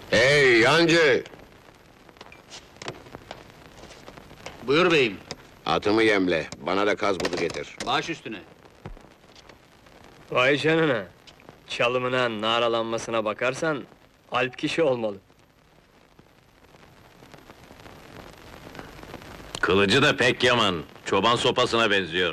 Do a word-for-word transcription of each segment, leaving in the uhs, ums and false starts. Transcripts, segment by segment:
Hey yancı! Buyur beyim, Atımı yemle, bana da kaz budu getir. baş üstüne. Vay canına! Çalımına, naralanmasına bakarsan... ...Alp kişi olmalı. Kılıcı da pek yaman, çoban sopasına benziyor.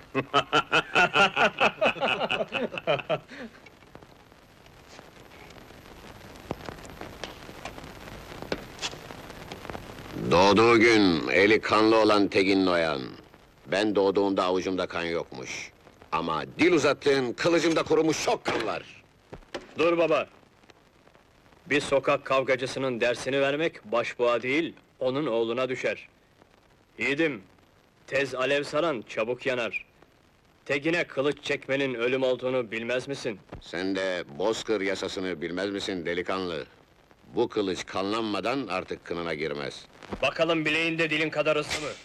Doğduğu gün eli kanlı olan Tegin Noyan. Ben doğduğumda avucumda kan yokmuş. Ama dil uzattığın kılıcımda kurumuş çok kan var. Dur baba! Bir sokak kavgacısının dersini vermek başbuğa değil, onun oğluna düşer. Yiğidim, tez alev saran çabuk yanar. Tegine kılıç çekmenin ölüm olduğunu bilmez misin? Sen de bozkır yasasını bilmez misin delikanlı? Bu kılıç kanlanmadan artık kınına girmez. Bakalım bileğinde dilin kadar ısı mı?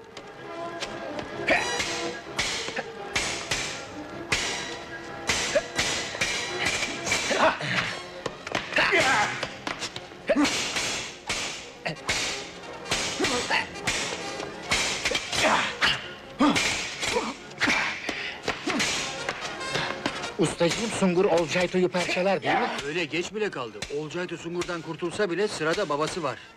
Ustacığım, Sungur Olcayto'yu parçalar değil mi? Öyle geç bile kaldı. Olcay Sungur'dan kurtulsa bile sırada babası var.